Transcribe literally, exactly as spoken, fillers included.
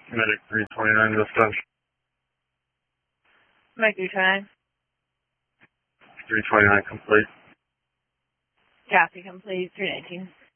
Medic three twenty-nine, dispatch. Medic three twenty-nine. three twenty-nine complete. Copy complete, three nineteen.